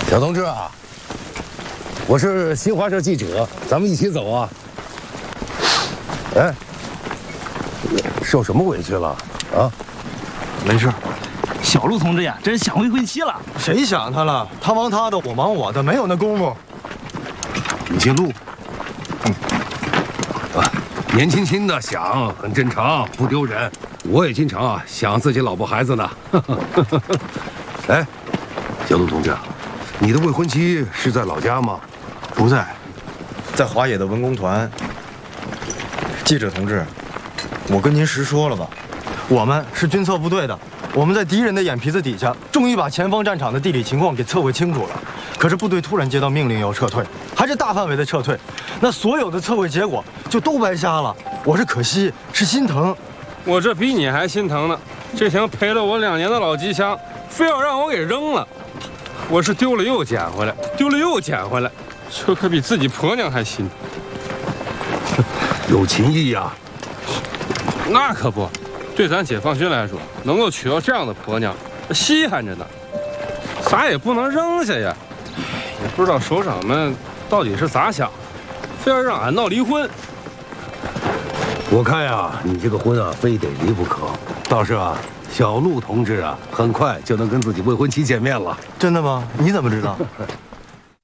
小同志啊，我是新华社记者，咱们一起走啊。哎，受什么委屈了啊？ 没事。 小陆同志呀，真是想未婚妻了。 谁想他了？他忙他的，我忙我的，没有那功夫。 你姓陆？年轻轻的想很正常，不丢人。我也经常啊想自己老婆孩子呢。哎，小陆同志，你的未婚妻是在老家吗？ 不在，在华野的文工团。记者同志，我跟您实说了吧，我们是军测部队的，我们在敌人的眼皮子底下，终于把前方战场的地理情况给测绘清楚了。可是部队突然接到命令要撤退，还是大范围的撤退，那所有的测绘结果就都白瞎了。我是可惜，是心疼。 我这比你还心疼呢，这箱陪了我2年的老机枪，非要让我给扔了。我是丢了又捡回来，丢了又捡回来，这可比自己婆娘还心疼。 有情义呀！ 那可不，对咱解放军来说，能够娶到这样的婆娘，稀罕着呢。咋也不能扔下呀。也不知道首长们到底是咋想，非要让俺闹离婚。 我看呀，你这个婚啊，非得离不可。倒是啊，小陆同志啊，很快就能跟自己未婚妻见面了。 真的吗？你怎么知道？